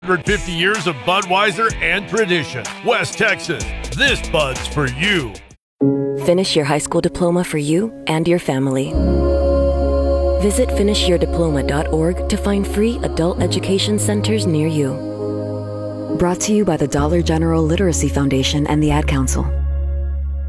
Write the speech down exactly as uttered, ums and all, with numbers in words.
one hundred fifty years of Budweiser and tradition. West Texas, this Bud's for you. Finish your high school diploma for you and your family. Visit finish your diploma dot org to find free adult education centers near you. Brought to you by the Dollar General Literacy Foundation and the Ad Council.